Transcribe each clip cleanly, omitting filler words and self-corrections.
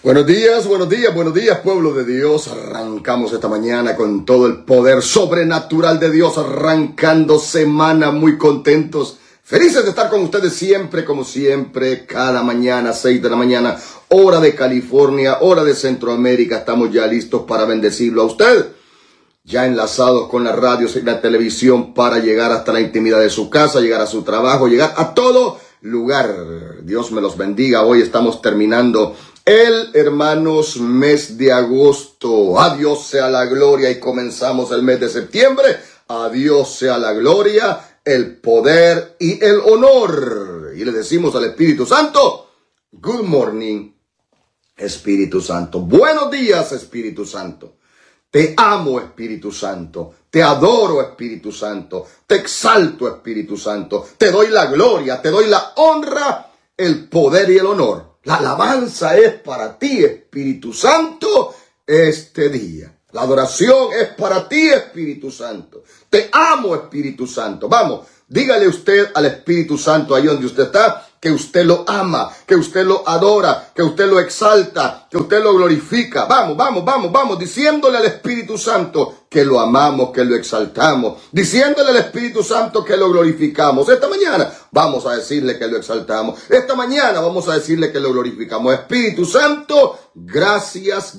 Buenos días, pueblo de Dios. Arrancamos esta mañana con todo el poder sobrenatural de Dios, arrancando semana muy contentos, felices de estar con ustedes siempre, como siempre, cada mañana, 6 de la mañana, hora de California, hora de Centroamérica. Estamos ya listos para bendecirlo a usted, ya enlazados con las radios y la televisión para llegar hasta la intimidad de su casa, llegar a su trabajo, llegar a todo lugar. Dios me los bendiga. Hoy estamos terminando hermanos, mes de agosto. A Dios sea la gloria, y comenzamos el mes de septiembre. A Dios sea la gloria, el poder y el honor. Y le decimos al Espíritu Santo, good morning, Espíritu Santo. Buenos días, Espíritu Santo. Te amo, Espíritu Santo. Te adoro, Espíritu Santo. Te exalto, Espíritu Santo. Te doy la gloria, te doy la honra, el poder y el honor. La alabanza es para ti, Espíritu Santo, este día. La adoración es para ti, Espíritu Santo. Te amo, Espíritu Santo. Vamos, dígale usted al Espíritu Santo ahí donde usted está, que usted lo ama, que usted lo adora, que usted lo exalta, que usted lo glorifica. Vamos, diciéndole al Espíritu Santo que lo amamos, que lo exaltamos, diciéndole al Espíritu Santo que lo glorificamos. Esta mañana vamos a decirle que lo exaltamos. Esta mañana vamos a decirle que lo glorificamos. Espíritu Santo, gracias,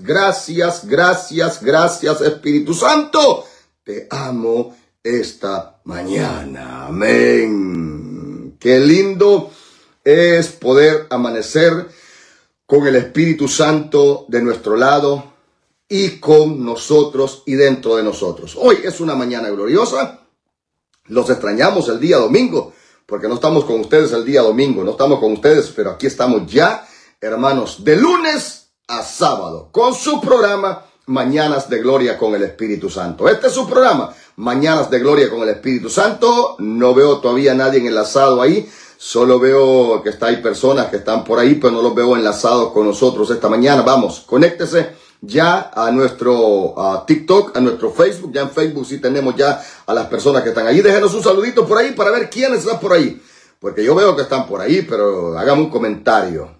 Espíritu Santo. Te amo esta mañana. Amén. Qué lindo es poder amanecer con el Espíritu Santo de nuestro lado y con nosotros y dentro de nosotros. Hoy es una mañana gloriosa. Los extrañamos el día domingo, porque no estamos con ustedes el día domingo, no estamos con ustedes, pero aquí estamos ya, hermanos, de lunes a sábado, con su programa Mañanas de Gloria con el Espíritu Santo. Este es su programa, Mañanas de Gloria con el Espíritu Santo. No veo todavía a nadie enlazado ahí. Solo veo que hay personas que están por ahí, pero no los veo enlazados con nosotros esta mañana. Vamos, conéctese ya a nuestro TikTok, a nuestro Facebook. Ya en Facebook sí tenemos ya a las personas que están ahí. Déjenos un saludito por ahí para ver quiénes están por ahí, porque yo veo que están por ahí, pero hágame un comentario.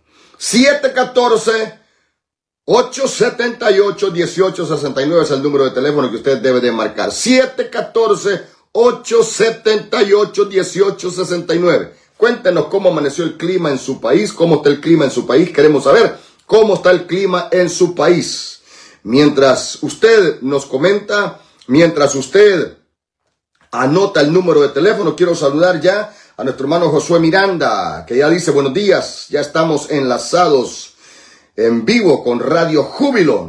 714-878-1869 es el número de teléfono que usted debe de marcar. 714-878-1869. Cuéntenos cómo amaneció el clima en su país, cómo está el clima en su país. Queremos saber cómo está el clima en su país. Mientras usted nos comenta, mientras usted anota el número de teléfono, quiero saludar ya a nuestro hermano Josué Miranda, que ya dice buenos días. Ya estamos enlazados en vivo con Radio Júbilo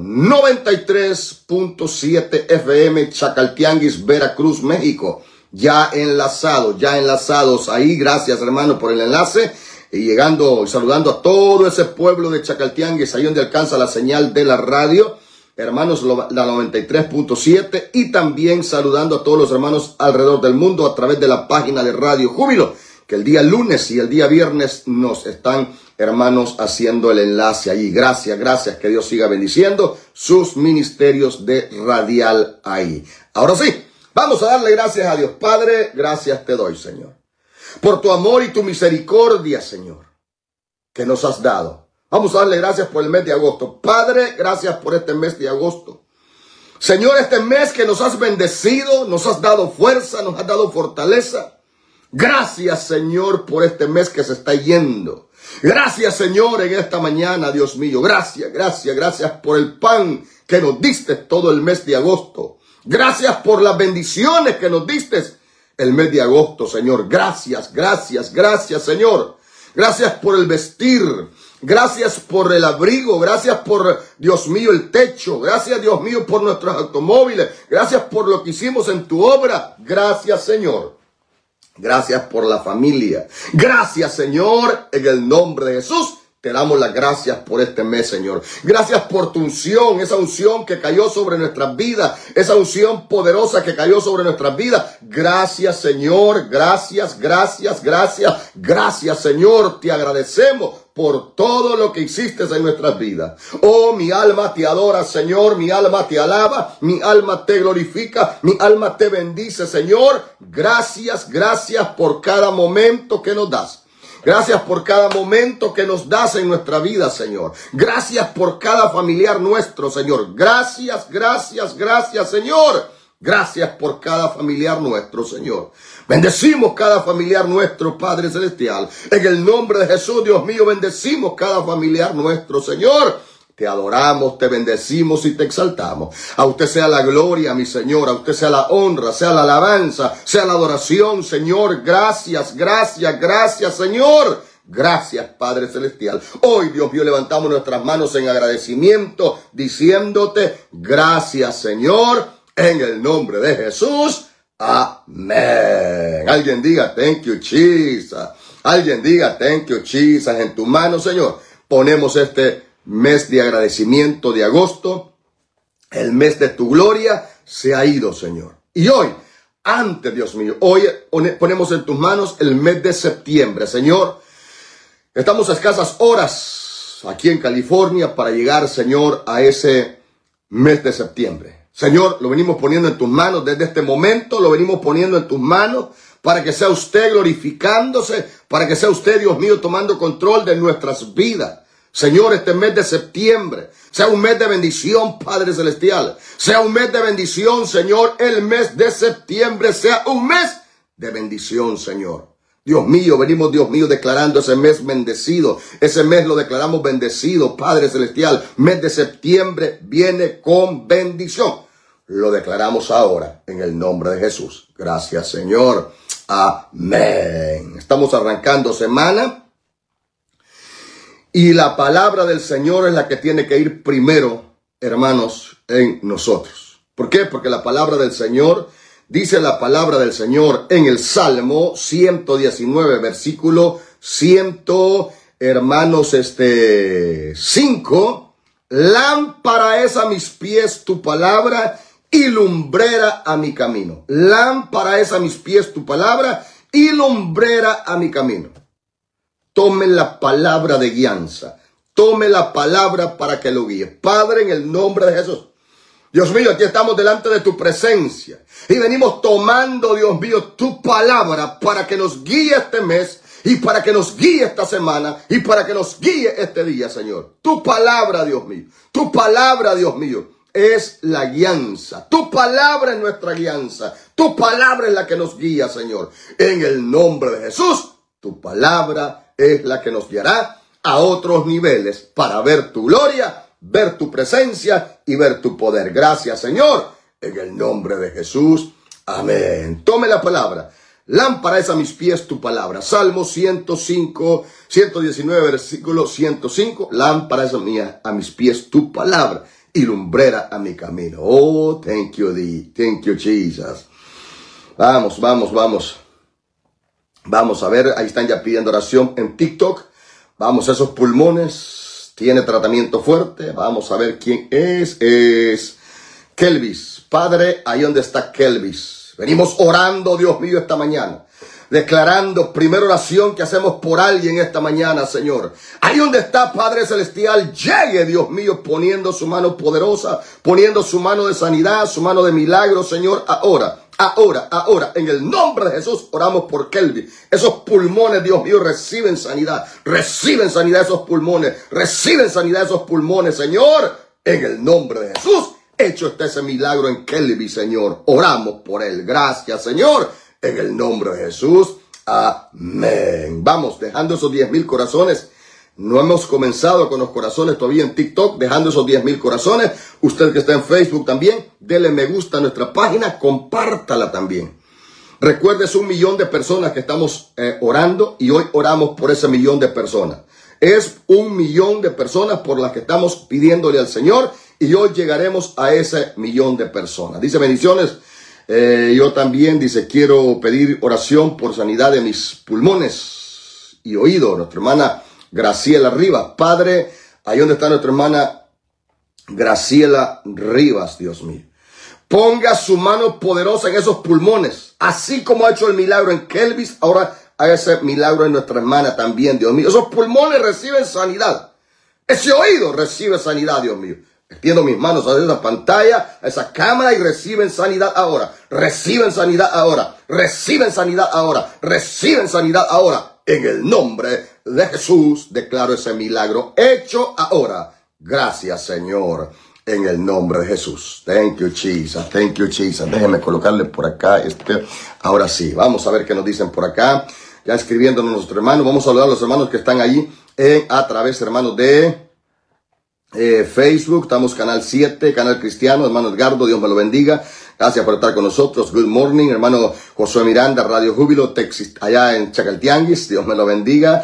93.7 FM, Chacaltianguis, Veracruz, México. Ya enlazados ahí. Gracias, hermano, por el enlace. Y saludando a todo ese pueblo de Chacaltianguis, ahí donde alcanza la señal de la radio, hermanos, la 93.7. Y también saludando a todos los hermanos alrededor del mundo a través de la página de Radio Júbilo, que el día lunes y el día viernes nos están, hermanos, haciendo el enlace allí. Gracias, que Dios siga bendiciendo sus ministerios de radial ahí. Ahora sí, vamos a darle gracias a Dios. Padre, gracias te doy, Señor, por tu amor y tu misericordia, Señor, que nos has dado. Vamos a darle gracias por el mes de agosto. Padre, gracias por este mes de agosto. Señor, este mes que nos has bendecido, nos has dado fuerza, nos has dado fortaleza. Gracias, Señor, por este mes que se está yendo. Gracias, Señor, en esta mañana, Dios mío. Gracias por el pan que nos diste todo el mes de agosto. Gracias por las bendiciones que nos diste el mes de agosto, Señor. Gracias, Señor. Gracias por el vestir. Gracias por el abrigo. Gracias por, Dios mío, el techo. Gracias, Dios mío, por nuestros automóviles. Gracias por lo que hicimos en tu obra. Gracias, Señor. Gracias por la familia. Gracias, Señor, en el nombre de Jesús. Te damos las gracias por este mes, Señor. Gracias por tu unción, esa unción que cayó sobre nuestras vidas, esa unción poderosa que cayó sobre nuestras vidas. Gracias, Señor. Gracias, Señor. Te agradecemos por todo lo que hiciste en nuestras vidas. Oh, mi alma te adora, Señor. Mi alma te alaba. Mi alma te glorifica. Mi alma te bendice, Señor. Gracias por cada momento que nos das. Gracias por cada momento que nos das en nuestra vida, Señor. Gracias por cada familiar nuestro, Señor. Gracias, gracias, gracias, Señor. Gracias por cada familiar nuestro, Señor. Bendecimos cada familiar nuestro, Padre Celestial. En el nombre de Jesús, Dios mío, bendecimos cada familiar nuestro, Señor. Te adoramos, te bendecimos y te exaltamos. A usted sea la gloria, mi Señor. A usted sea la honra, sea la alabanza, sea la adoración, Señor. Gracias, gracias, gracias, Señor. Gracias, Padre Celestial. Hoy, Dios mío, levantamos nuestras manos en agradecimiento, diciéndote, gracias, Señor, en el nombre de Jesús. Amén. Alguien diga, thank you, Jesus. Alguien diga, thank you, Jesus. En tu mano, Señor, ponemos este mes de agradecimiento de agosto, el mes de tu gloria se ha ido, Señor. Y hoy, antes, Dios mío, hoy ponemos en tus manos el mes de septiembre, Señor. Estamos a escasas horas aquí en California para llegar, Señor, a ese mes de septiembre. Señor, lo venimos poniendo en tus manos desde este momento, lo venimos poniendo en tus manos para que sea usted glorificándose, para que sea usted, Dios mío, tomando control de nuestras vidas. Señor, este mes de septiembre sea un mes de bendición, Padre Celestial. Sea un mes de bendición, Señor. El mes de septiembre sea un mes de bendición, Señor. Dios mío, venimos, Dios mío, declarando ese mes bendecido. Ese mes lo declaramos bendecido, Padre Celestial. Mes de septiembre viene con bendición. Lo declaramos ahora en el nombre de Jesús. Gracias, Señor. Amén. Estamos arrancando semana. Y la palabra del Señor es la que tiene que ir primero, hermanos, en nosotros. ¿Por qué? Porque la palabra del Señor, dice la palabra del Señor en el Salmo 119, versículo 100, hermanos, 5. Lámpara es a mis pies tu palabra y lumbrera a mi camino. Lámpara es a mis pies tu palabra y lumbrera a mi camino. Tome la palabra de guianza. Tome la palabra para que lo guíe. Padre, en el nombre de Jesús. Dios mío, aquí estamos delante de tu presencia. Y venimos tomando, Dios mío, tu palabra para que nos guíe este mes. Y para que nos guíe esta semana. Y para que nos guíe este día, Señor. Tu palabra, Dios mío. Tu palabra, Dios mío, es la guianza. Tu palabra es nuestra guianza. Tu palabra es la que nos guía, Señor. En el nombre de Jesús, tu palabra es la que nos guiará a otros niveles para ver tu gloria, ver tu presencia y ver tu poder. Gracias, Señor, en el nombre de Jesús. Amén. Tome la palabra. Lámpara es a mis pies tu palabra. Salmo 119, versículo 105. Lámpara es a mis pies tu palabra y lumbrera a mi camino. Oh, thank you, Jesus. Vamos. Vamos a ver, ahí están ya pidiendo oración en TikTok. Vamos, esos pulmones, tiene tratamiento fuerte. Vamos a ver quién es. Es Kelvis. Padre, ahí donde está Kelvis. Venimos orando, Dios mío, esta mañana. Declarando, primera oración que hacemos por alguien esta mañana, Señor. Ahí donde está, Padre Celestial, llegue, Dios mío, poniendo su mano poderosa, poniendo su mano de sanidad, su mano de milagro, Señor, ahora, en el nombre de Jesús, oramos por Kelvin. Esos pulmones, Dios mío, reciben sanidad esos pulmones, Señor, en el nombre de Jesús. Hecho está ese milagro en Kelvin, Señor. Oramos por él. Gracias, Señor. En el nombre de Jesús. Amén. Vamos, dejando esos 10,000 corazones. No hemos comenzado con los corazones todavía en TikTok, dejando esos 10,000 corazones. Usted que está en Facebook también, dele me gusta a nuestra página, compártala también. Recuerde, es 1 millón de personas que estamos orando y hoy oramos por ese 1 millón de personas. Es 1 millón de personas por las que estamos pidiéndole al Señor y hoy llegaremos a ese 1 millón de personas. Dice, bendiciones. Yo también, dice, quiero pedir oración por sanidad de mis pulmones y oído. Nuestra hermana Graciela Rivas. Padre, ahí donde está nuestra hermana Graciela Rivas, Dios mío. Ponga su mano poderosa en esos pulmones. Así como ha hecho el milagro en Kelvis, ahora haga ese milagro en nuestra hermana también, Dios mío. Esos pulmones reciben sanidad. Ese oído recibe sanidad, Dios mío. Extiendo mis manos a esa pantalla, a esa cámara y reciben sanidad ahora. Reciben sanidad ahora. Reciben sanidad ahora. Reciben sanidad ahora. en el nombre de Jesús declaro ese milagro hecho ahora. Gracias, Señor, en el nombre de Jesús. Thank you, Jesus. Thank you, Jesus. Déjenme colocarle por acá ahora sí, vamos a ver qué nos dicen por acá. Ya escribiéndonos nuestros hermanos. Vamos a saludar a los hermanos que están ahí a través, hermanos, de Facebook. Estamos Canal 7, Canal Cristiano. Hermano Edgardo, Dios me lo bendiga. Gracias por estar con nosotros. Good morning, hermano Josué Miranda, Radio Júbilo, Texas, allá en Chacaltianguis. Dios me lo bendiga.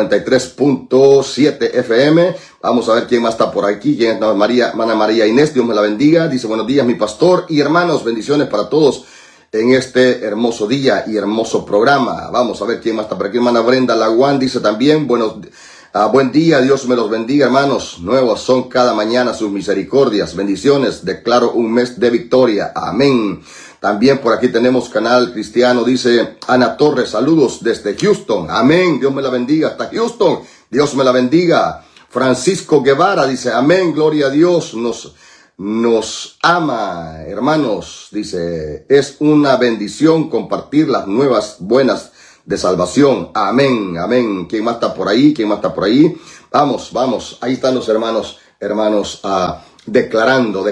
93.7 FM. Vamos a ver quién más está por aquí. ¿Quién es? Hermana María Inés, Dios me la bendiga. Dice, buenos días, mi pastor y hermanos. Bendiciones para todos en este hermoso día y hermoso programa. Vamos a ver quién más está por aquí. Hermana Brenda Laguán dice también, buen día, Dios me los bendiga, hermanos. Nuevas son cada mañana sus misericordias. Bendiciones, declaro un mes de victoria. Amén. También por aquí tenemos Canal Cristiano, dice Ana Torres, saludos desde Houston. Amén, Dios me la bendiga. Hasta Houston, Dios me la bendiga. Francisco Guevara dice, amén, gloria a Dios, nos ama, hermanos. Dice, es una bendición compartir las nuevas buenas de salvación. Amén, amén. ¿Quién más está por ahí? ¿Quién más está por ahí? Vamos. Ahí están los hermanos, declarando.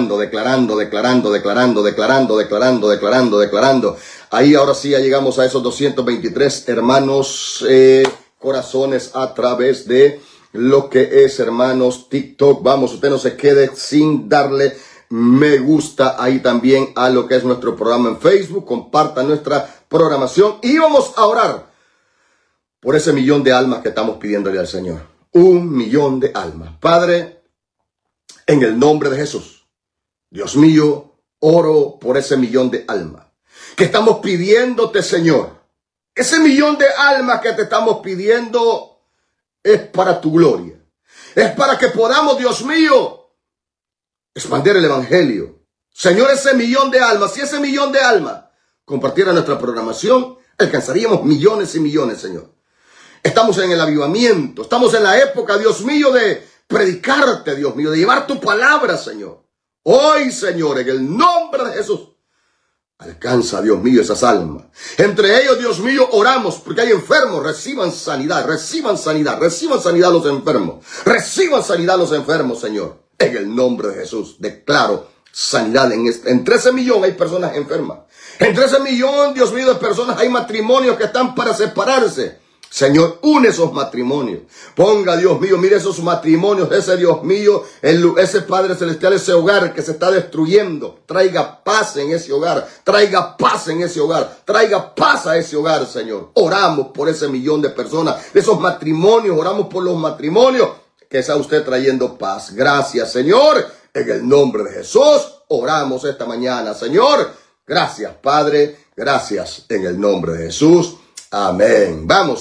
Ahí ahora sí ya llegamos a esos 223 hermanos, corazones a través de lo que es, hermanos, TikTok. Vamos, usted no se quede sin darle me gusta ahí también a lo que es nuestro programa en Facebook. Comparta nuestra programación y vamos a orar por ese 1,000,000 de almas que estamos pidiéndole al Señor. 1,000,000 de almas. Padre, en el nombre de Jesús, Dios mío, oro por ese 1,000,000 de almas que estamos pidiéndote, Señor. Ese 1,000,000 de almas que te estamos pidiendo es para tu gloria. Es para que podamos, Dios mío, expandir el evangelio. Señor, ese 1,000,000 de almas, si ese 1,000,000 de almas compartiera nuestra programación, alcanzaríamos millones y millones, Señor. Estamos en el avivamiento, estamos en la época, Dios mío, de predicarte, Dios mío, de llevar tu palabra, Señor. Hoy, Señor, en el nombre de Jesús, alcanza, Dios mío, esas almas. Entre ellos, Dios mío, oramos porque hay enfermos. Reciban sanidad los enfermos. Reciban sanidad los enfermos, Señor. En el nombre de Jesús, declaro sanidad. Entre ese 1,000,000 hay personas enfermas. Entre ese 1,000,000, Dios mío, de personas hay matrimonios que están para separarse. Señor, une esos matrimonios. Ponga, Dios mío, mire esos matrimonios, ese Dios mío, ese Padre Celestial, ese hogar que se está destruyendo. Traiga paz en ese hogar. Traiga paz en ese hogar. Traiga paz a ese hogar, Señor. Oramos por ese 1,000,000 de personas, de esos matrimonios. Oramos por los matrimonios. Que sea usted trayendo paz. Gracias, Señor. En el nombre de Jesús, oramos esta mañana, Señor. Gracias, Padre. Gracias en el nombre de Jesús. Amén. Vamos,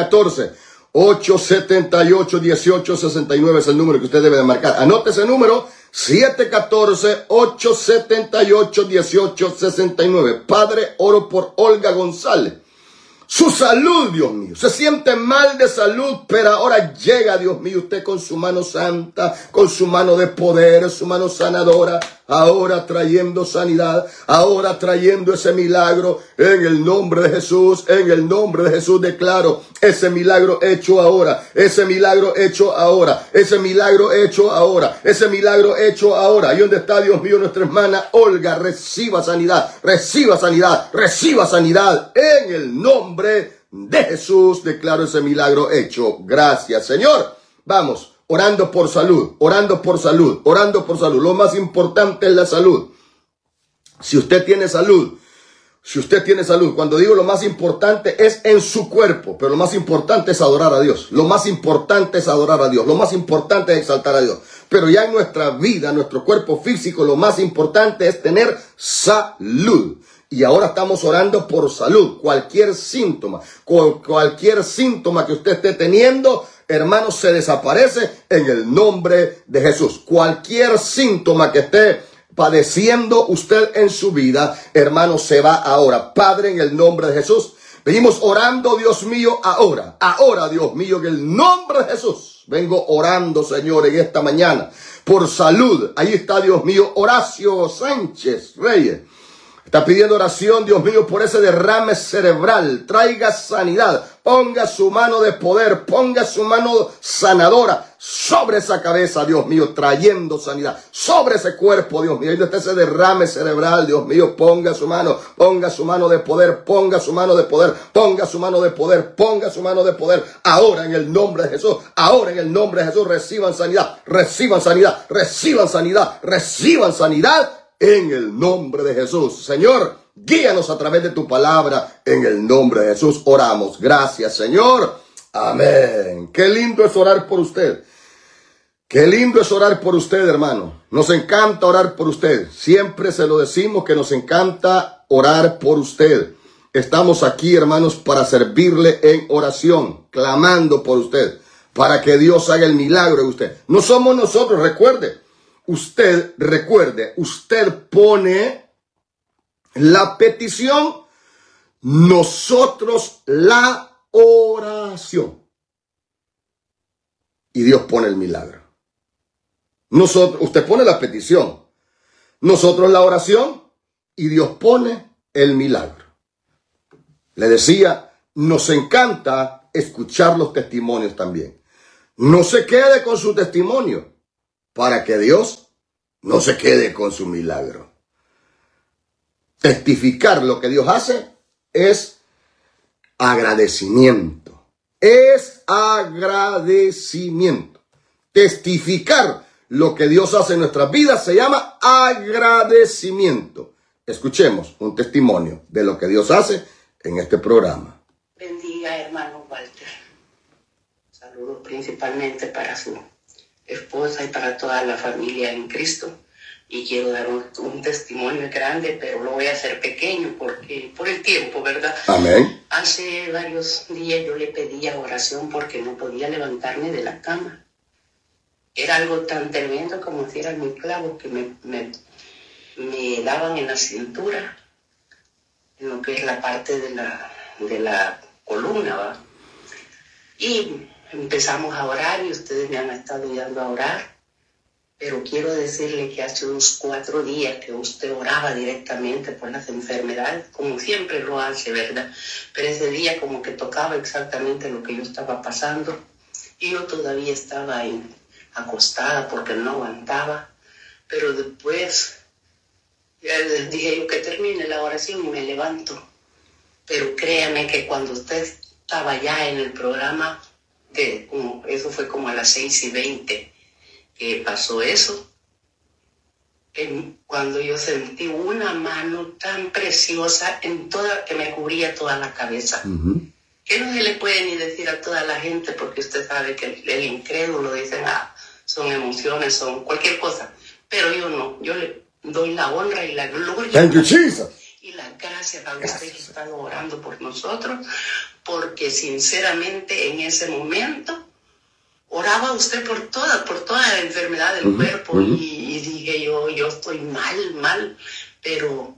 714-878-1869 es el número que usted debe de marcar. Anote ese número, 714-878-1869. Padre, oro por Olga González. Su salud, Dios mío, se siente mal de salud, pero ahora llega, Dios mío, usted con su mano santa, con su mano de poder, su mano sanadora, ahora trayendo sanidad, ahora trayendo ese milagro, en el nombre de Jesús, declaro ese milagro hecho ahora, ese milagro hecho ahora, ese milagro hecho ahora, ese milagro hecho ahora. Y donde está, Dios mío, nuestra hermana Olga, reciba sanidad, en el nombre de Jesús, declaro ese milagro hecho. Gracias, Señor. Vamos, orando por salud. Lo más importante es la salud. Si usted tiene salud, cuando digo lo más importante es en su cuerpo, pero lo más importante es adorar a Dios. Lo más importante es exaltar a Dios. Pero ya en nuestra vida, nuestro cuerpo físico, lo más importante es tener salud. Y ahora estamos orando por salud. Cualquier síntoma que usted esté teniendo, hermanos, se desaparece en el nombre de Jesús. Cualquier síntoma que esté padeciendo usted en su vida, hermanos, se va ahora. Padre, en el nombre de Jesús, venimos orando, Dios mío, ahora, Dios mío, en el nombre de Jesús. Vengo orando, Señor, en esta mañana por salud. Ahí está, Dios mío, Horacio Sánchez Reyes. Está pidiendo oración, Dios mío, por ese derrame cerebral. Traiga sanidad. Ponga su mano de poder, ponga su mano sanadora sobre esa cabeza, Dios mío, trayendo sanidad sobre ese cuerpo, Dios mío. Y desde ese derrame cerebral, Dios mío, ponga su mano de poder, ponga su mano de poder, ponga su mano de poder, ponga su mano de poder. Ahora en el nombre de Jesús, ahora en el nombre de Jesús, reciban sanidad, reciban sanidad, reciban sanidad, reciban sanidad en el nombre de Jesús. Señor, guíanos a través de tu palabra en el nombre de Jesús. Oramos. Gracias, Señor. Amén. Qué lindo es orar por usted. Qué lindo es orar por usted, hermano. Nos encanta orar por usted. Siempre se lo decimos que nos encanta orar por usted. Estamos aquí, hermanos, para servirle en oración, clamando por usted, para que Dios haga el milagro de usted. No somos nosotros, recuerde, usted pone la petición, nosotros la oración. Y Dios pone el milagro. Usted pone la petición, nosotros la oración y Dios pone el milagro. Le decía, nos encanta escuchar los testimonios también. No se quede con su testimonio para que Dios no se quede con su milagro. Testificar lo que Dios hace es agradecimiento. Es agradecimiento. Testificar lo que Dios hace en nuestras vidas se llama agradecimiento. Escuchemos un testimonio de lo que Dios hace en este programa. Bendiga, hermano Walter. Saludos principalmente para su esposa y para toda la familia en Cristo. Y quiero dar un testimonio grande, pero lo voy a hacer pequeño porque por el tiempo, ¿verdad? Amén. Hace varios días yo le pedía oración porque no podía levantarme de la cama. Era algo tan tremendo como si eran mis clavos que me daban en la cintura, en lo que es la parte de la columna, ¿va? Y empezamos a orar y ustedes me han estado ayudando a orar. Pero quiero decirle que hace unos 4 días que usted oraba directamente por las enfermedades, como siempre lo hace, ¿verdad? Pero ese día como que tocaba exactamente lo que yo estaba pasando y yo todavía estaba acostada porque no aguantaba. Pero después ya les dije yo que termine la oración y me levanto. Pero créame que cuando usted estaba ya en el programa, eso fue como a las 6:20, que pasó eso, cuando yo sentí una mano tan preciosa que me cubría toda la cabeza. Que no se le puede ni decir a toda la gente, porque usted sabe que el incrédulo dicen, son emociones, son cualquier cosa. Pero yo no, yo le doy la honra y la gloria. Thank you, Jesus. Y las gracias a usted que está orando por nosotros, porque sinceramente en ese momento oraba usted por toda la enfermedad del cuerpo y dije yo estoy mal, pero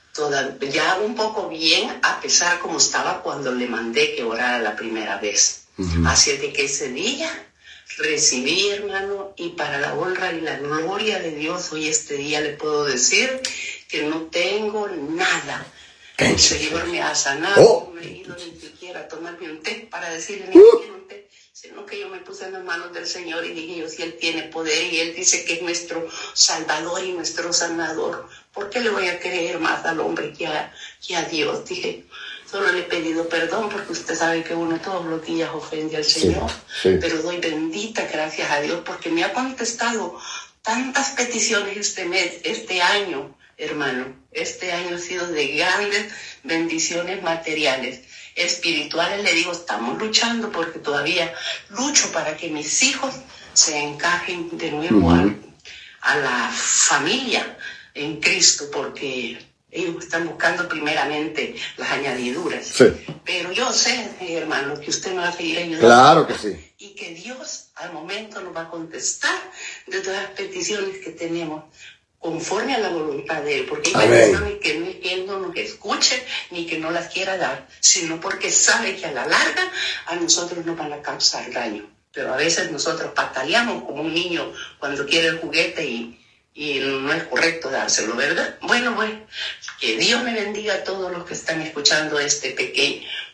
ya un poco bien, a pesar como estaba cuando le mandé que orara la primera vez. Así es de que ese día recibí, hermano, y para la honra y la gloria de Dios, hoy este día le puedo decir que no tengo nada. El Señor me ha sanado, no me he ido ni siquiera a tomarme un té para decirle ni siquiera un té, sino que yo me puse en las manos del Señor y dije yo, si Él tiene poder y Él dice que es nuestro Salvador y nuestro sanador, ¿por qué le voy a creer más al hombre que a Dios? Dije, solo le he pedido perdón porque usted sabe que uno todos los días ofende al Señor, pero doy bendita gracias a Dios porque me ha contestado tantas peticiones este año, hermano. Este año ha sido de grandes bendiciones materiales. Espirituales, le digo, estamos luchando porque todavía lucho para que mis hijos se encajen de nuevo a la familia en Cristo, porque ellos están buscando primeramente las añadiduras. Pero yo sé, hermano, que usted nos va a seguir ayudando. Claro que sí. Y que Dios al momento nos va a contestar de todas las peticiones que tenemos, conforme a la voluntad de Él, porque hay peticiones que no es que Él no nos escuche ni que no las quiera dar, sino porque sabe que a la larga a nosotros nos van a causar daño. Pero a veces nosotros pataleamos como un niño cuando quiere el juguete y no es correcto dárselo, ¿verdad? Bueno, que Dios me bendiga a todos los que están escuchando este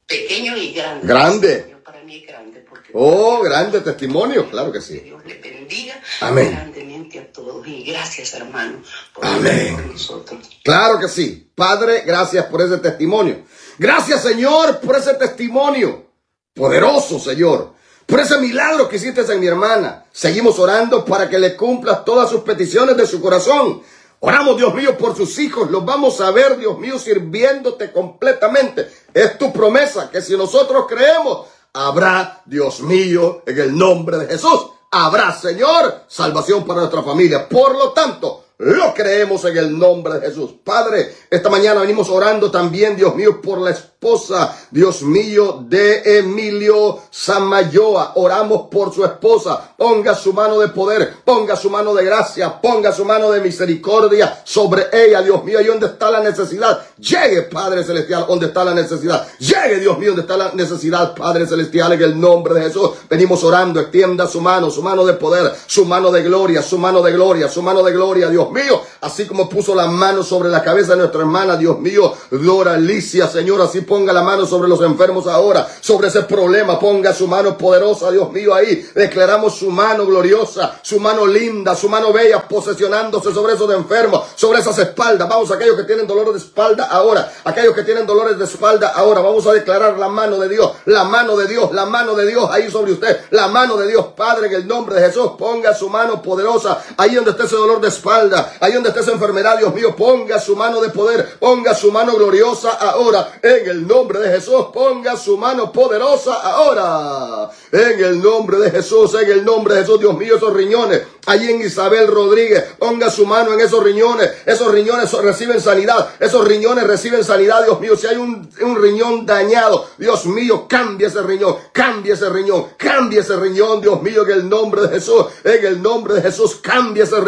pequeño y grande. Grande. Para mí es grande. Porque grande testimonio, claro que sí. Dios le bendiga grandemente a todos. Y gracias, hermano, por nosotros. Claro que sí. Padre, gracias por ese testimonio. Gracias, Señor, por ese testimonio. Poderoso, Señor. Por ese milagro que hiciste en mi hermana. Seguimos orando para que le cumplas todas sus peticiones de su corazón. Oramos, Dios mío, por sus hijos. Los vamos a ver, Dios mío, sirviéndote completamente. Es tu promesa que si nosotros creemos, habrá, Dios mío, en el nombre de Jesús, habrá, Señor, salvación para nuestra familia. Por lo tanto, lo creemos en el nombre de Jesús. Padre, esta mañana venimos orando también, Dios mío, por la esposa, Dios mío, de Emilio Samayoa. Oramos por su esposa. Ponga su mano de poder, ponga su mano de gracia, ponga su mano de misericordia sobre ella, Dios mío. Ahí donde está la necesidad, llegue, Padre Celestial, donde está la necesidad. Llegue, Dios mío, donde está la necesidad, Padre Celestial, en el nombre de Jesús. Venimos orando, extienda su mano de poder, su mano de gloria, su mano de gloria, su mano de gloria, Dios mío. Así como puso la mano sobre la cabeza de nuestra hermana, Dios mío, Dora Alicia, Señor, así ponga la mano sobre los enfermos ahora, sobre ese problema, ponga su mano poderosa, Dios mío, ahí. Declaramos su mano gloriosa, su mano linda, su mano bella, posesionándose sobre esos enfermos, sobre esas espaldas. Vamos, aquellos que tienen dolor de espalda ahora, aquellos que tienen dolores de espalda ahora, vamos a declarar la mano de Dios, la mano de Dios, la mano de Dios ahí sobre usted, la mano de Dios, Padre, en el nombre de Jesús. Ponga su mano poderosa ahí donde esté ese dolor de espalda, ahí donde esté esa enfermedad, Dios mío, ponga su mano de poder, ponga su mano gloriosa ahora, en el nombre de Jesús. Ponga su mano poderosa ahora, en el nombre de Jesús, en el nombre de Jesús. Dios mío, esos riñones allí en Isabel Rodríguez, ponga su mano en esos riñones reciben sanidad, esos riñones reciben sanidad, Dios mío. Si hay un riñón dañado, Dios mío, cambia ese riñón, cambia ese riñón, cambia ese riñón, Dios mío, en el nombre de Jesús, en el nombre de Jesús, cambia ese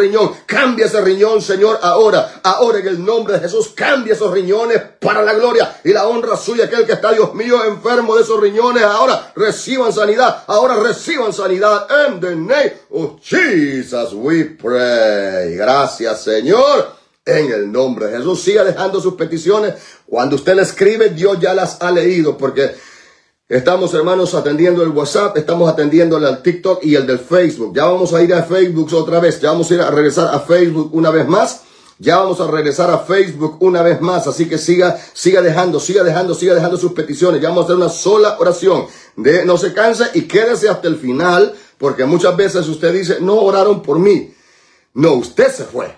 riñón, Señor, ahora en el nombre de Jesús, cambia esos riñones para la gloria y la honra suya. Aquel que está, Dios mío, enfermo de esos riñones, ahora reciban sanidad, in the name of Jesus we pray. Gracias, Señor, en el nombre de Jesús. Siga dejando sus peticiones. Cuando usted le escribe, Dios ya las ha leído, porque estamos, hermanos, atendiendo el WhatsApp, estamos atendiendo el TikTok y el del Facebook. Ya vamos a ir a Facebook otra vez, ya vamos a ir a regresar a Facebook una vez más. Ya vamos a regresar a Facebook una vez más, así que siga dejando sus peticiones. Ya vamos a hacer una sola oración. No se canse y quédese hasta el final, porque muchas veces usted dice, no oraron por mí. No, usted se fue.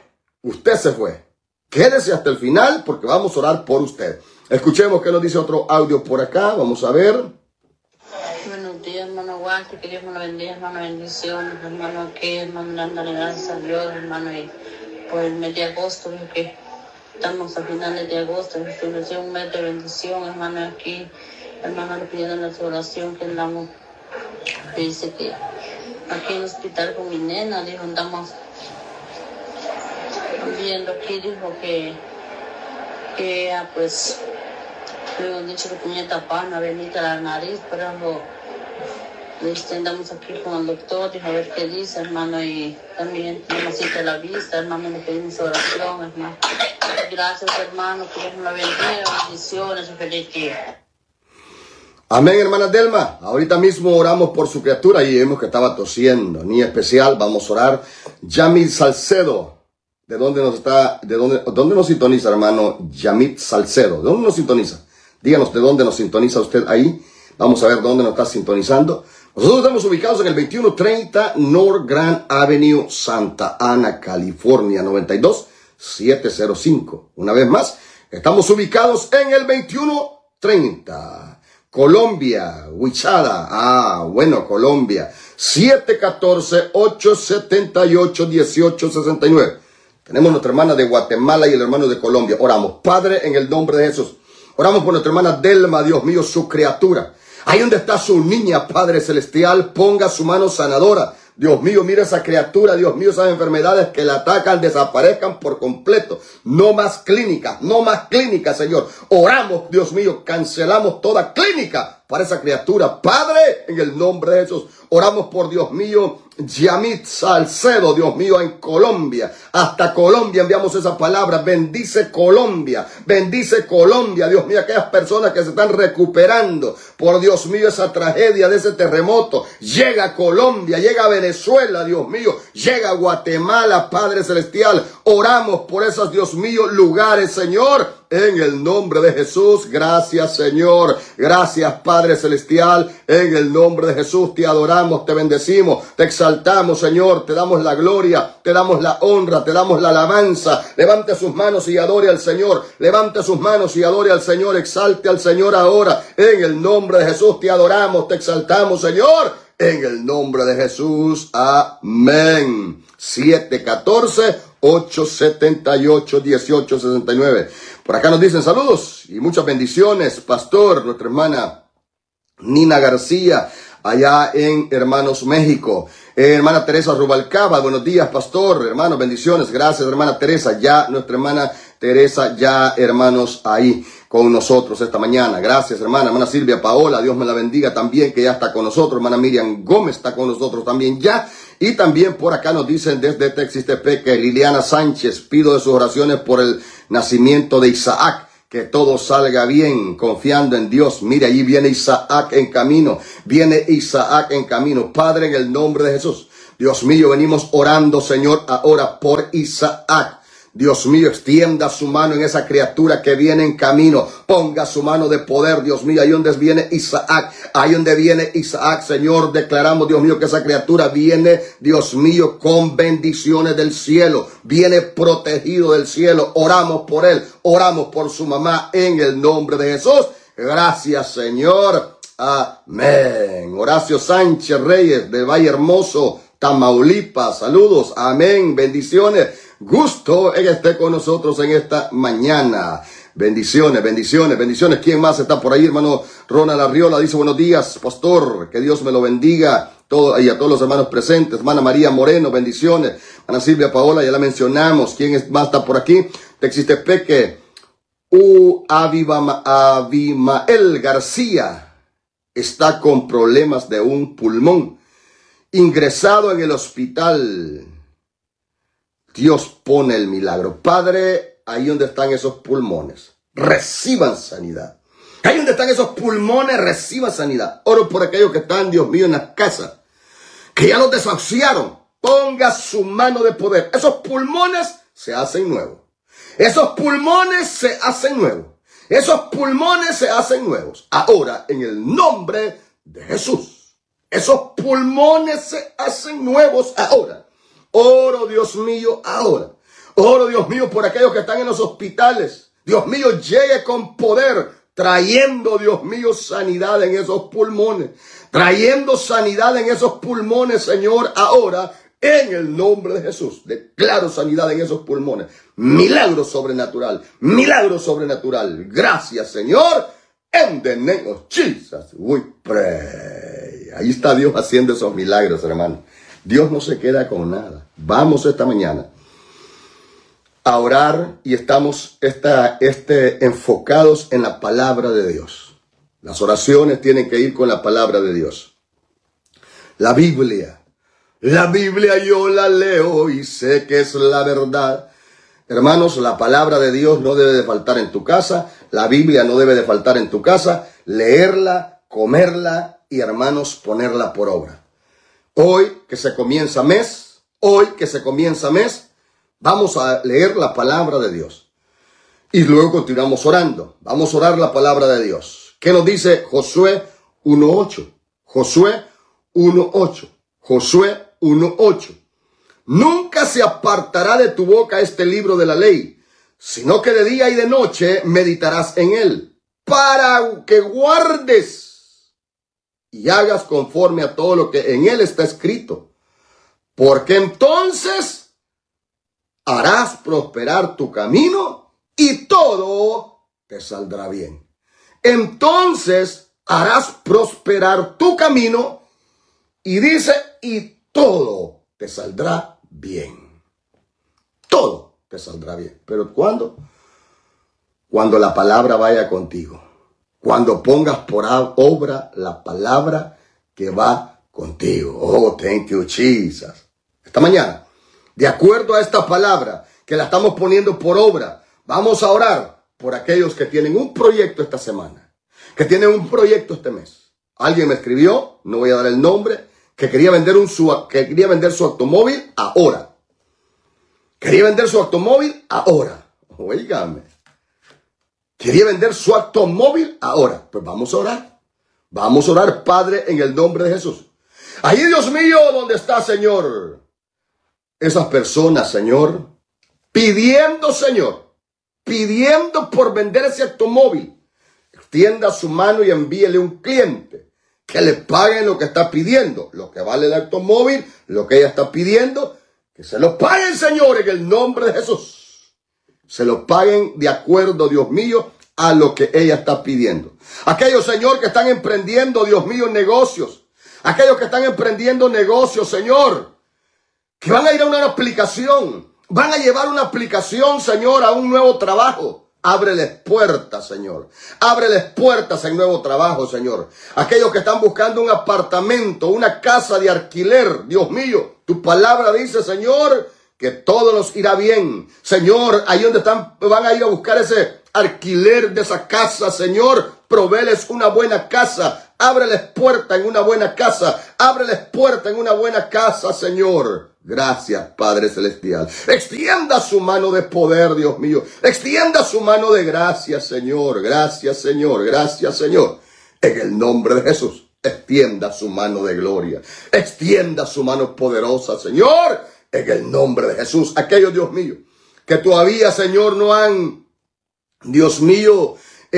Quédese hasta el final, porque vamos a orar por usted. Escuchemos qué nos dice otro audio por acá. Vamos a ver. Buenos días, hermano Walter, que Dios me lo bendiga, hermano, bendiciones, hermano, que hermano, dándole gracias a Dios, hermano, y por el mes de agosto, que estamos a finales de agosto, que un mes de bendición, hermano, aquí, hermano, le pidiendo la oración que andamos, dice que aquí en el hospital con mi nena, dijo, andamos viendo aquí, dijo que pues, le hemos dicho que tenía tapada una venita a la nariz, pero andamos aquí con el doctor, dijo a ver qué dice, hermano, y también necesita la vista, hermano, le pedimos oración, hermano. Gracias, hermano, que Dios me la bendiga, bendiciones y feliz día. Amén, hermana Delma. Ahorita mismo oramos por su criatura y vimos que estaba tosiendo. Ni especial, vamos a orar. Yamit Salcedo. ¿De dónde nos sintoniza, hermano? Yamit Salcedo. ¿De dónde nos sintoniza? Díganos de dónde nos sintoniza usted ahí. Vamos a ver dónde nos está sintonizando. Nosotros estamos ubicados en el 2130 North Grand Avenue, Santa Ana, California, 92705. Una vez más, estamos ubicados en el 2130. Colombia, Wichada. Colombia. 714-878-1869. Tenemos nuestra hermana de Guatemala y el hermano de Colombia. Oramos, Padre, en el nombre de Jesús. Oramos por nuestra hermana Delma, Dios mío, su criatura. Ahí donde está su niña, Padre Celestial, ponga su mano sanadora. Dios mío, mira esa criatura, Dios mío, esas enfermedades que la atacan, desaparezcan por completo. No más clínica, Señor. Oramos, Dios mío, cancelamos toda clínica para esa criatura. Padre, en el nombre de Jesús, oramos por, Dios mío, Yamit Salcedo, Dios mío, en Colombia. Hasta Colombia enviamos esa palabra. Bendice Colombia, Dios mío, aquellas personas que se están recuperando por, Dios mío, esa tragedia de ese terremoto. Llega a Colombia, llega a Venezuela, Dios mío, llega a Guatemala, Padre Celestial. Oramos por esos, Dios mío, lugares, Señor, en el nombre de Jesús. Gracias, Señor. Gracias, Padre Celestial. En el nombre de Jesús te adoramos, te bendecimos, te exaltamos, Señor. Te damos la gloria, te damos la honra, te damos la alabanza. Levante sus manos y adore al Señor. Levante sus manos y adore al Señor. Exalte al Señor ahora. En el nombre de Jesús te adoramos, te exaltamos, Señor. En el nombre de Jesús. Amén. 714-878-1869. Por acá nos dicen saludos y muchas bendiciones, pastor, nuestra hermana Nina García, allá en Hermanos, México. Hermana Teresa Rubalcaba, buenos días, pastor, hermanos, bendiciones, gracias, hermana Teresa, ya nuestra hermana Teresa, ya hermanos, ahí con nosotros esta mañana. Gracias, hermana Silvia Paola, Dios me la bendiga también, que ya está con nosotros. Hermana Miriam Gómez está con nosotros también ya. Y también por acá nos dicen desde Texistepeque, Liliana Sánchez, pido de sus oraciones por el nacimiento de Isaac, que todo salga bien, confiando en Dios. Mire, allí viene Isaac en camino, Padre, en el nombre de Jesús, Dios mío, venimos orando, Señor, ahora por Isaac. Dios mío, extienda su mano en esa criatura que viene en camino. Ponga su mano de poder, Dios mío, ahí donde viene Isaac, Señor, declaramos, Dios mío, que esa criatura viene, Dios mío, con bendiciones del cielo. Viene protegido del cielo. Oramos por él, oramos por su mamá en el nombre de Jesús. Gracias, Señor. Amén. Horacio Sánchez Reyes de Valle Hermoso, Tamaulipas. Saludos. Amén. Bendiciones. Gusto en que esté con nosotros en esta mañana. Bendiciones. ¿Quién más está por ahí? Hermano Ronald Arriola dice buenos días, pastor. Que Dios me lo bendiga. Y a todos los hermanos presentes. Hermana María Moreno, bendiciones. Hermana Silvia Paola, ya la mencionamos. ¿Quién más está por aquí? Texistepeque. Abimael García está con problemas de un pulmón. Ingresado en el hospital. Dios pone el milagro. Padre, ahí donde están esos pulmones, reciban sanidad. Ahí donde están esos pulmones, reciban sanidad. Oro por aquellos que están, Dios mío, en la casa, que ya los desahuciaron. Ponga su mano de poder. Esos pulmones se hacen nuevos. Esos pulmones se hacen nuevos. Esos pulmones se hacen nuevos. Ahora, en el nombre de Jesús, esos pulmones se hacen nuevos ahora. Oro, Dios mío, ahora. Oro, Dios mío, por aquellos que están en los hospitales. Dios mío, llegue con poder, trayendo, Dios mío, sanidad en esos pulmones. Trayendo sanidad en esos pulmones, Señor, ahora, en el nombre de Jesús. Declaro sanidad en esos pulmones. Milagro sobrenatural. Gracias, Señor. In the name of Jesus, we pray. Ahí está Dios haciendo esos milagros, hermano. Dios no se queda con nada. Vamos esta mañana a orar y estamos enfocados en la palabra de Dios. Las oraciones tienen que ir con la palabra de Dios. La Biblia yo la leo y sé que es la verdad. Hermanos, la palabra de Dios no debe de faltar en tu casa. La Biblia no debe de faltar en tu casa. Leerla, comerla y, hermanos, ponerla por obra. Hoy que se comienza mes, vamos a leer la palabra de Dios. Y luego continuamos orando. Vamos a orar la palabra de Dios. ¿Qué nos dice Josué 1:8? Josué 1:8. Nunca se apartará de tu boca este libro de la ley, sino que de día y de noche meditarás en él, para que guardes y hagas conforme a todo lo que en él está escrito, porque entonces harás prosperar tu camino y todo te saldrá bien. Entonces harás prosperar tu camino y dice, y todo te saldrá bien. Todo te saldrá bien. ¿Pero cuándo? Cuando la palabra vaya contigo. cuando pongas por obra la palabra que va contigo. Oh, thank you, Jesus. Esta mañana, de acuerdo a esta palabra que la estamos poniendo por obra, vamos a orar por aquellos que tienen un proyecto esta semana, que tienen un proyecto este mes. Alguien me escribió, no voy a dar el nombre, que quería vender su automóvil ahora. Quería vender su automóvil ahora. Oígame. Quería vender su automóvil ahora. Pues vamos a orar. Vamos a orar, Padre, en el nombre de Jesús. Ahí, Dios mío, ¿dónde está, Señor? Esas personas, Señor, pidiendo por vender ese automóvil. Extienda su mano y envíele un cliente que le paguen lo que está pidiendo, lo que vale el automóvil, lo que ella está pidiendo, que se lo paguen, Señor, en el nombre de Jesús. Se lo paguen de acuerdo, Dios mío, a lo que ella está pidiendo. Aquellos, Señor, que están emprendiendo, Dios mío, negocios. Aquellos que están emprendiendo negocios, Señor, que van a ir a una aplicación, van a llevar una aplicación, Señor, a un nuevo trabajo. Ábreles puertas, Señor. Ábreles puertas en nuevo trabajo, Señor. Aquellos que están buscando un apartamento, una casa de alquiler, Dios mío, tu palabra dice, Señor, que todo nos irá bien. Señor, ahí donde van a ir a buscar ese alquiler de esa casa, Señor, provéles una buena casa. Ábreles puerta en una buena casa. Ábreles puerta en una buena casa, Señor. Gracias, Padre Celestial. Extienda su mano de poder, Dios mío. Extienda su mano de gracia, Señor. Gracias, Señor. Gracias, Señor. En el nombre de Jesús, extienda su mano de gloria. Extienda su mano poderosa, Señor. En el nombre de Jesús. Aquellos, Dios mío, que todavía, Señor, no han, Dios mío,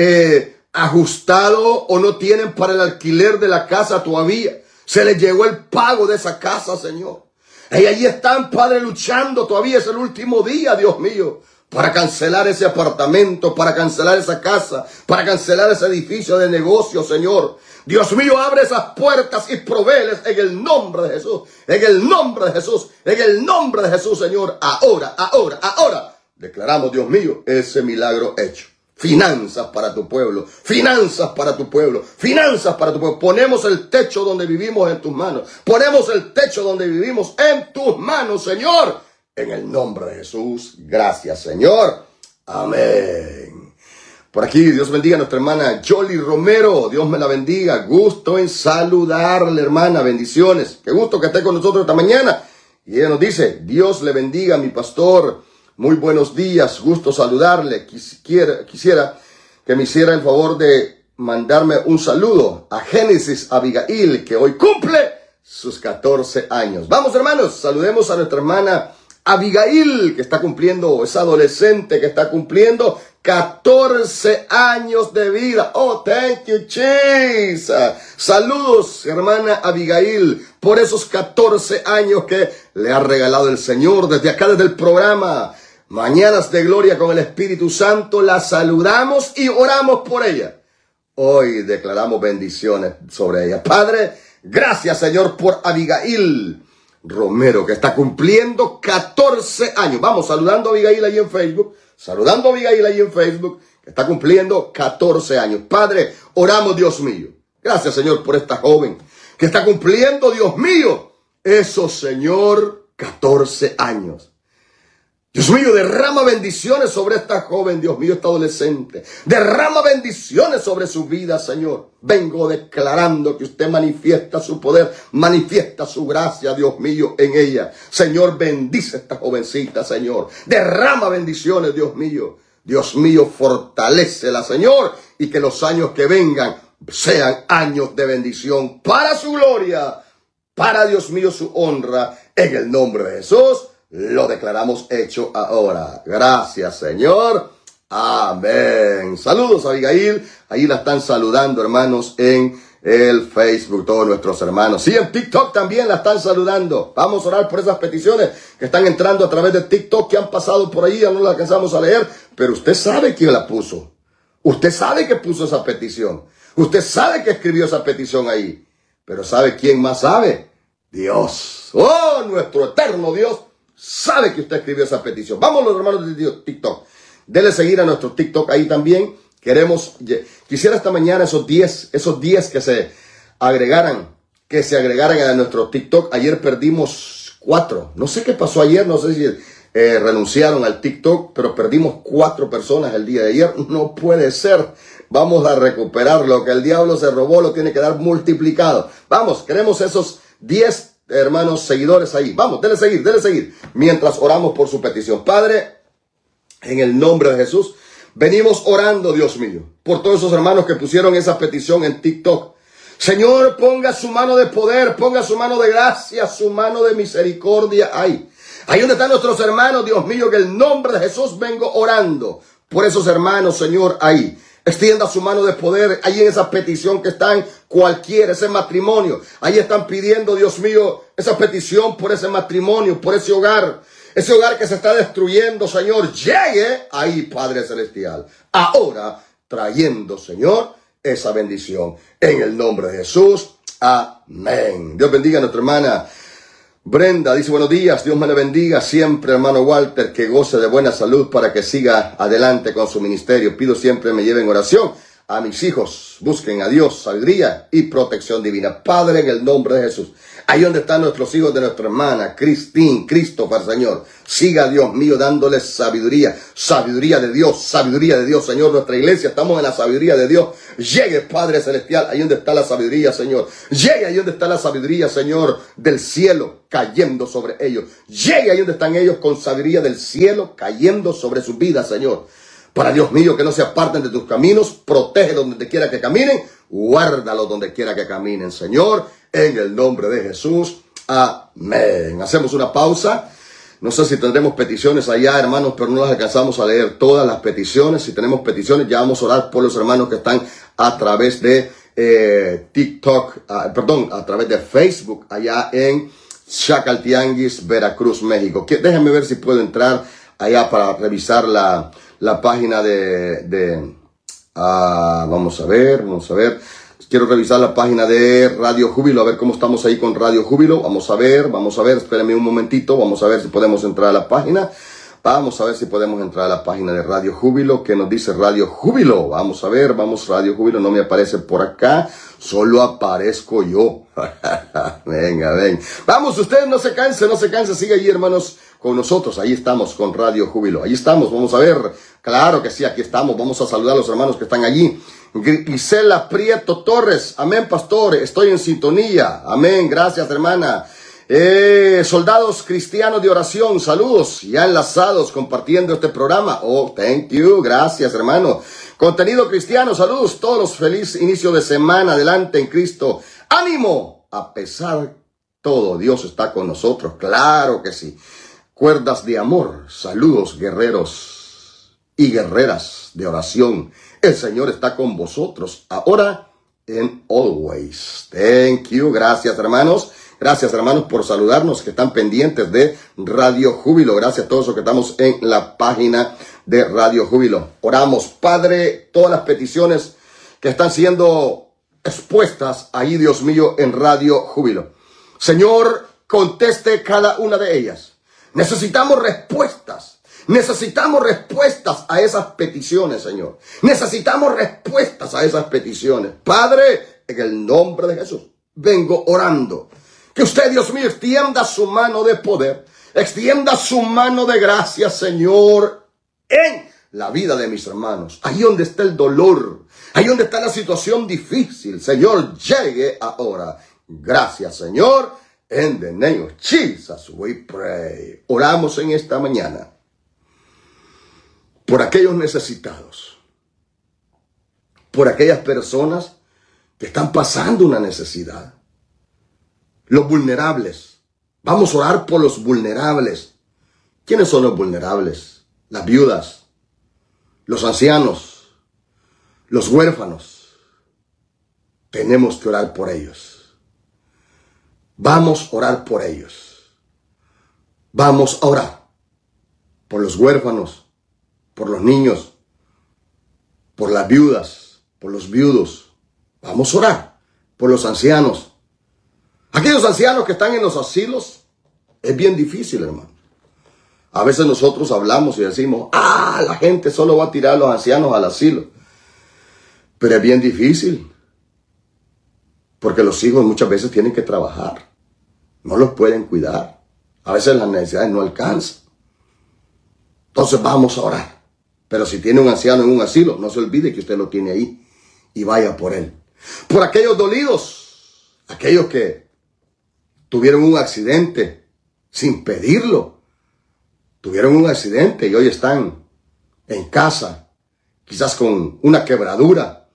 ajustado o no tienen para el alquiler de la casa todavía. Se les llegó el pago de esa casa, Señor. Y allí están, Padre, luchando. Todavía es el último día, Dios mío, para cancelar ese apartamento, para cancelar esa casa, para cancelar ese edificio de negocio, Señor. Dios mío, abre esas puertas y provéeles en el nombre de Jesús. En el nombre de Jesús. En el nombre de Jesús, Señor. Ahora, ahora, ahora. Declaramos, Dios mío, ese milagro hecho. Finanzas para tu pueblo, finanzas para tu pueblo, finanzas para tu pueblo. Ponemos el techo donde vivimos en tus manos. Ponemos el techo donde vivimos en tus manos, Señor. En el nombre de Jesús. Gracias, Señor. Amén. Por aquí, Dios bendiga a nuestra hermana Yoli Romero. Dios me la bendiga. Gusto en saludarle, hermana. Bendiciones. Qué gusto que esté con nosotros esta mañana. Y ella nos dice, Dios le bendiga, mi pastor. Muy buenos días, gusto saludarle. Quisiera que me hiciera el favor de mandarme un saludo a Génesis Abigail, que hoy cumple sus 14 años. Vamos, hermanos, saludemos a nuestra hermana Abigail, que está cumpliendo, es adolescente, que está cumpliendo 14 años de vida. Oh, thank you, Jesus. Saludos, hermana Abigail, por esos 14 años que le ha regalado el Señor desde acá, desde el programa Mañanas de Gloria con el Espíritu Santo. La saludamos y oramos por ella. Hoy declaramos bendiciones sobre ella. Padre, gracias, Señor, por Abigail Romero, que está cumpliendo 14 años. Vamos, saludando a Abigail ahí en Facebook. Saludando a Abigail ahí en Facebook, que está cumpliendo 14 años. Padre, oramos, Dios mío. Gracias, Señor, por esta joven que está cumpliendo, Dios mío, esos, Señor, 14 años. Dios mío, derrama bendiciones sobre esta joven, Dios mío, esta adolescente. Derrama bendiciones sobre su vida, Señor. Vengo declarando que usted manifiesta su poder, manifiesta su gracia, Dios mío, en ella. Señor, bendice a esta jovencita, Señor. Derrama bendiciones, Dios mío. Dios mío, fortalécela, Señor, y que los años que vengan sean años de bendición para su gloria, para, Dios mío, su honra. En el nombre de Jesús lo declaramos hecho ahora. Gracias, Señor. Amén. Saludos, Abigail. Ahí la están saludando, hermanos, en el Facebook, todos nuestros hermanos. Sí, en TikTok también la están saludando. Vamos a orar por esas peticiones que están entrando a través de TikTok, que han pasado por ahí, ya no las alcanzamos a leer, pero usted sabe quién la puso. Usted sabe que puso esa petición. Usted sabe que escribió esa petición ahí. Pero ¿sabe quién más sabe? Dios. Oh, nuestro eterno Dios sabe que usted escribió esa petición. Vamos, los hermanos de TikTok. Dele seguir a nuestro TikTok ahí también. Quisiera esta mañana esos 10 que se agregaran a nuestro TikTok. Ayer perdimos 4. No sé qué pasó ayer, no sé si renunciaron al TikTok, pero perdimos 4 personas el día de ayer. No puede ser. Vamos a recuperar lo que el diablo se robó, lo tiene que dar multiplicado. Vamos, queremos esos 10 hermanos seguidores ahí. Vamos, denle seguir, mientras oramos por su petición. Padre, en el nombre de Jesús, venimos orando, Dios mío, por todos esos hermanos que pusieron esa petición en TikTok. Señor, ponga su mano de poder, ponga su mano de gracia, su mano de misericordia ahí. Ahí donde están nuestros hermanos, Dios mío, que en el nombre de Jesús vengo orando por esos hermanos, Señor, ahí. Extienda su mano de poder ahí en esa petición que están cualquiera, ese matrimonio. Ahí están pidiendo, Dios mío, esa petición por ese matrimonio, por ese hogar que se está destruyendo, Señor. Llegue ahí, Padre Celestial. Ahora, trayendo, Señor, esa bendición. En el nombre de Jesús. Amén. Dios bendiga a nuestra hermana Brenda. Dice, buenos días, Dios me le bendiga siempre, hermano Walter, que goce de buena salud para que siga adelante con su ministerio. Pido siempre me lleven oración a mis hijos. Busquen a Dios, sabiduría y protección divina. Padre, en el nombre de Jesús. Ahí donde están nuestros hijos de nuestra hermana, Christopher, Señor. Siga, Dios mío, dándoles sabiduría. Sabiduría de Dios, Señor. Nuestra iglesia, estamos en la sabiduría de Dios. Llegue, Padre Celestial, ahí donde está la sabiduría, Señor. Llegue ahí donde está la sabiduría, Señor, del cielo, cayendo sobre ellos. Llegue ahí donde están ellos con sabiduría del cielo, cayendo sobre sus vidas, Señor. Para Dios mío, que no se aparten de tus caminos. Protégelos donde quiera que caminen. Guárdalos donde quiera que caminen, Señor. En el nombre de Jesús. Amén. Hacemos una pausa. No sé si tendremos peticiones allá, hermanos, pero no las alcanzamos a leer todas las peticiones. Si tenemos peticiones, ya vamos a orar por los hermanos que están a través de a través de Facebook, allá en Chacaltianguis, Veracruz, México. Déjenme ver si puedo entrar allá para revisar la página vamos a ver. Quiero revisar la página de Radio Júbilo, a ver cómo estamos ahí con Radio Júbilo. Vamos a ver, espérenme un momentito, vamos a ver si podemos entrar a la página. Vamos a ver si podemos entrar a la página de Radio Júbilo. ¿Qué nos dice Radio Júbilo? Vamos a ver, Radio Júbilo, no me aparece por acá, solo aparezco yo. Venga. Vamos, ustedes no se cansen, sigue allí, hermanos, con nosotros. Ahí estamos con Radio Júbilo, ahí estamos, vamos a ver. Claro que sí, aquí estamos, vamos a saludar a los hermanos que están allí. Gisela Prieto Torres, amén, pastor, estoy en sintonía, amén, gracias, hermana. Soldados cristianos de oración, saludos, ya enlazados, compartiendo este programa. Oh, thank you, gracias, hermano. Contenido cristiano, saludos, todos, feliz inicio de semana, adelante en Cristo. ¡Ánimo! A pesar de todo, Dios está con nosotros, claro que sí. Cuerdas de amor, saludos, guerreros y guerreras de oración. El Señor está con vosotros, ahora and always. Thank you, gracias, hermanos. Gracias, hermanos, por saludarnos, que están pendientes de Radio Júbilo. Gracias a todos los que estamos en la página de Radio Júbilo. Oramos, Padre, todas las peticiones que están siendo expuestas ahí, Dios mío, en Radio Júbilo. Señor, conteste cada una de ellas. Necesitamos respuestas a esas peticiones, Señor. Necesitamos respuestas a esas peticiones. Padre, en el nombre de Jesús, vengo orando. Que usted, Dios mío, extienda su mano de poder, extienda su mano de gracia, Señor, en la vida de mis hermanos. Ahí donde está el dolor, ahí donde está la situación difícil, Señor, llegue ahora. Gracias, Señor. In the name of Jesus we pray. Oramos en esta mañana por aquellos necesitados, por aquellas personas que están pasando una necesidad. Los vulnerables. Vamos a orar por los vulnerables. ¿Quiénes son los vulnerables? Las viudas, los ancianos, los huérfanos. Tenemos que orar por ellos. Vamos a orar por ellos. Vamos a orar por los huérfanos, por los niños, por las viudas, por los viudos. Vamos a orar por los ancianos. Aquellos ancianos que están en los asilos, es bien difícil, hermano. A veces nosotros hablamos y decimos, la gente solo va a tirar a los ancianos al asilo. Pero es bien difícil, porque los hijos muchas veces tienen que trabajar, no los pueden cuidar, a veces las necesidades no alcanzan. Entonces vamos a orar. Pero si tiene un anciano en un asilo, no se olvide que usted lo tiene ahí y vaya por él. Por aquellos dolidos, aquellos que tuvieron un accidente sin pedirlo, tuvieron un accidente y hoy están en casa, quizás con una quebradura,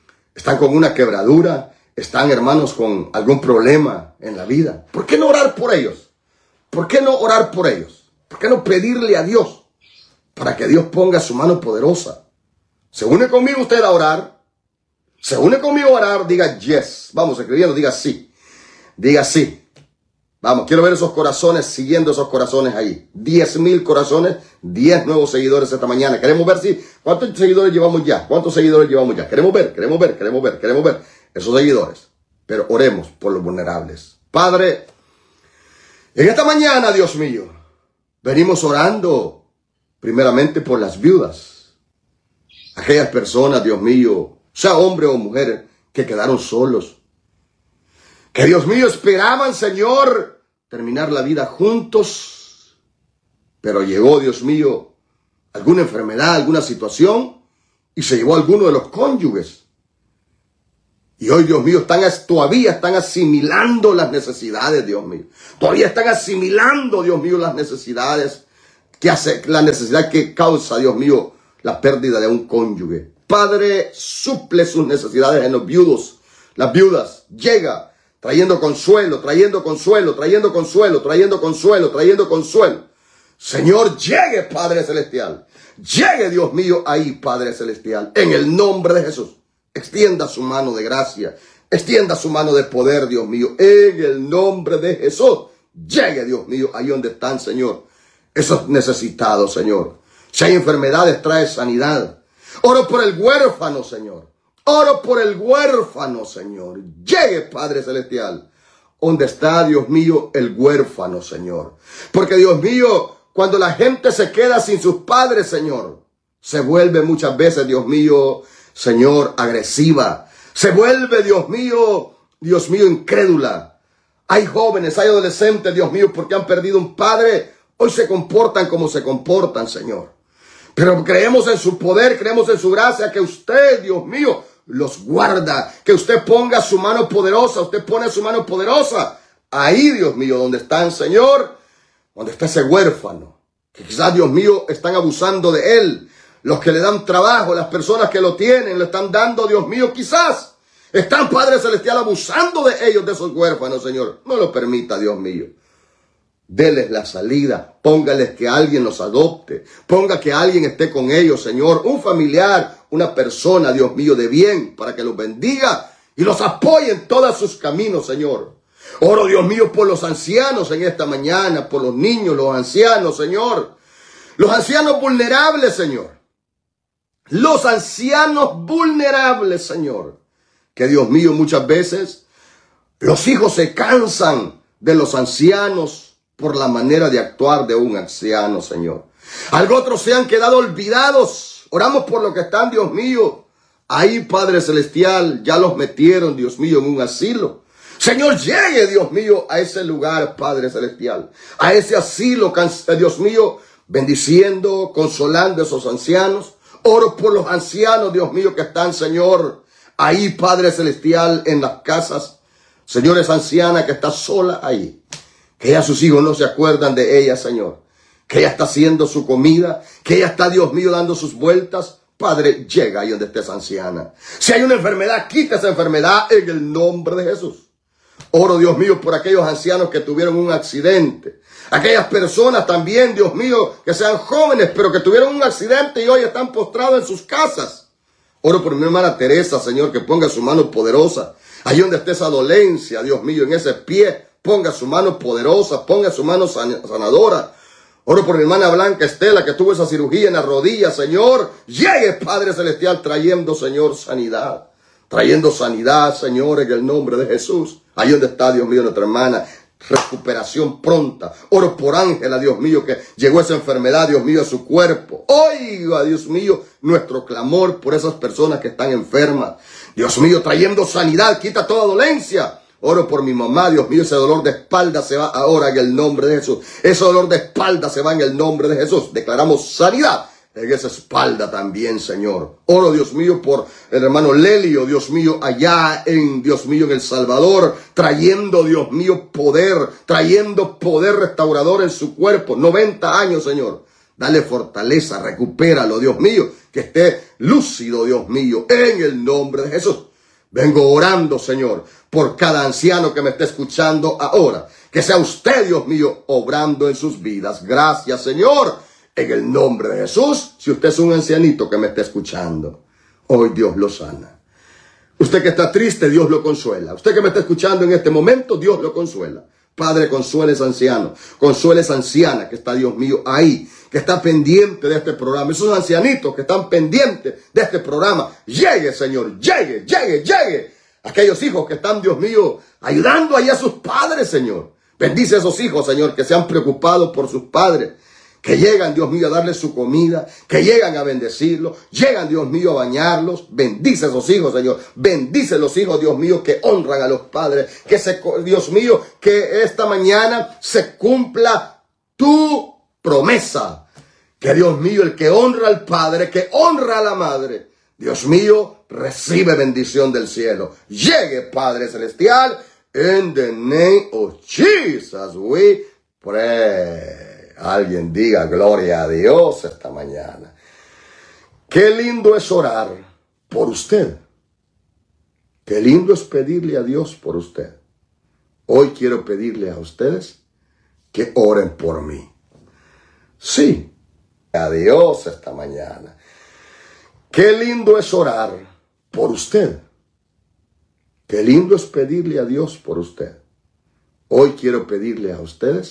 están hermanos con algún problema en la vida. ¿Por qué no orar por ellos? ¿Por qué no orar por ellos? ¿Por qué no pedirle a Dios para que Dios ponga su mano poderosa? ¿Se une conmigo usted a orar? ¿Se une conmigo a orar? Diga yes. Vamos, escribiendo, diga sí. Diga sí. Vamos, quiero ver esos corazones, siguiendo esos corazones ahí. 10,000 corazones, 10 nuevos seguidores esta mañana. Queremos ver ¿cuántos seguidores llevamos ya? ¿Cuántos seguidores llevamos ya? Queremos ver esos seguidores. Pero oremos por los vulnerables. Padre, en esta mañana, Dios mío, venimos orando primeramente por las viudas. Aquellas personas, Dios mío, sea hombre o mujer, que quedaron solos. Que, Dios mío, esperaban, Señor, terminar la vida juntos. Pero llegó, Dios mío, alguna enfermedad, alguna situación, y se llevó a alguno de los cónyuges. Y hoy, Dios mío, todavía están asimilando las necesidades, Dios mío. Todavía están asimilando, Dios mío, las necesidades la necesidad que causa, Dios mío, la pérdida de un cónyuge. Padre, suple sus necesidades en los viudos. Las viudas, llega trayendo consuelo. Señor, llegue, Padre Celestial. Llegue, Dios mío, ahí, Padre Celestial. En el nombre de Jesús. Extienda su mano de gracia. Extienda su mano de poder, Dios mío. En el nombre de Jesús. Llegue, Dios mío, ahí donde están, Señor, esos necesitados, Señor. Si hay enfermedades, trae sanidad. Oro por el huérfano, Señor. Llegue, Padre Celestial. ¿Dónde está, Dios mío, el huérfano, Señor? Porque, Dios mío, cuando la gente se queda sin sus padres, Señor, se vuelve muchas veces, Dios mío, Señor, agresiva. Se vuelve, Dios mío, incrédula. Hay jóvenes, hay adolescentes, Dios mío, porque han perdido un padre. Hoy se comportan como se comportan, Señor. Pero creemos en su poder, creemos en su gracia, que usted, Dios mío, los guarda. Que usted ponga su mano poderosa, usted pone su mano poderosa. Ahí, Dios mío, donde están, Señor, donde está ese huérfano. Que quizás, Dios mío, están abusando de él. Los que le dan trabajo, las personas que lo tienen, le están dando, Dios mío, quizás están, Padre Celestial, abusando de ellos, de esos huérfanos, Señor. No lo permita, Dios mío. Deles la salida, póngales que alguien los adopte, ponga que alguien esté con ellos, Señor, un familiar, una persona, Dios mío, de bien, para que los bendiga y los apoye en todos sus caminos, Señor. Oro, Dios mío, por los ancianos en esta mañana, por los niños, los ancianos, Señor, los ancianos vulnerables, Señor, los ancianos vulnerables, Señor, que, Dios mío, muchas veces los hijos se cansan de los ancianos por la manera de actuar de un anciano, Señor. Algo otros se han quedado olvidados. Oramos por lo que están, Dios mío. Ahí, Padre Celestial, ya los metieron, Dios mío, en un asilo. Señor, llegue, Dios mío, a ese lugar, Padre Celestial. A ese asilo, Dios mío, bendiciendo, consolando a esos ancianos. Oro por los ancianos, Dios mío, que están, Señor, ahí, Padre Celestial, en las casas. Señor, esa anciana que está sola ahí. Que ya sus hijos no se acuerdan de ella, Señor. Que ella está haciendo su comida. Que ella está, Dios mío, dando sus vueltas. Padre, llega ahí donde esté esa anciana. Si hay una enfermedad, quita esa enfermedad en el nombre de Jesús. Oro, Dios mío, por aquellos ancianos que tuvieron un accidente. Aquellas personas también, Dios mío, que sean jóvenes, pero que tuvieron un accidente y hoy están postrados en sus casas. Oro por mi hermana Teresa, Señor, que ponga su mano poderosa. Ahí donde esté esa dolencia, Dios mío, en ese pie. Ponga su mano poderosa, ponga su mano sanadora. Oro por mi hermana Blanca Estela, que tuvo esa cirugía en la rodilla, Señor. Llegue, Padre Celestial, trayendo, Señor, sanidad. Trayendo sanidad, Señor, en el nombre de Jesús. Ahí donde está, Dios mío, nuestra hermana recuperación pronta. Oro por Ángela, Dios mío, que llegó esa enfermedad, Dios mío, a su cuerpo. Oiga, Dios mío, nuestro clamor por esas personas que están enfermas. Dios mío, trayendo sanidad, quita toda dolencia. Oro por mi mamá, Dios mío, ese dolor de espalda se va ahora en el nombre de Jesús. Ese dolor de espalda se va en el nombre de Jesús. Declaramos sanidad en esa espalda también, Señor. Oro, Dios mío, por el hermano Lelio, Dios mío, allá en, Dios mío, en El Salvador, trayendo, Dios mío, trayendo poder restaurador en su cuerpo. 90 años, Señor. Dale fortaleza, recupéralo, Dios mío, que esté lúcido, Dios mío, en el nombre de Jesús. Vengo orando, Señor, por cada anciano que me esté escuchando ahora. Que sea usted, Dios mío, obrando en sus vidas. Gracias, Señor, en el nombre de Jesús. Si usted es un ancianito que me está escuchando, hoy Dios lo sana. Usted que está triste, Dios lo consuela. Usted que me está escuchando en este momento, Dios lo consuela. Padre, consuela a ese anciano, consuela a esa anciana que está, Dios mío, ahí, que está pendiente de este programa. Esos ancianitos que están pendientes de este programa. Llegue, Señor, llegue. Aquellos hijos que están, Dios mío, ayudando ahí a sus padres, Señor. Bendice a esos hijos, Señor, que se han preocupado por sus padres. Que llegan, Dios mío, a darles su comida, que llegan a bendecirlos, llegan, Dios mío, a bañarlos. Bendice a esos hijos, Señor. Bendice a los hijos, Dios mío, que honran a los padres. Dios mío, que esta mañana se cumpla tu promesa. Que, Dios mío, el que honra al padre, que honra a la madre, Dios mío, recibe bendición del cielo. Llegue, Padre Celestial, in the name of Jesus we pray. Alguien diga gloria a Dios esta mañana. Qué lindo es orar por usted. Qué lindo es pedirle a Dios por usted. Hoy quiero pedirle a ustedes que oren por mí. Sí, a Dios esta mañana. Qué lindo es orar por usted. Qué lindo es pedirle a Dios por usted. Hoy quiero pedirle a ustedes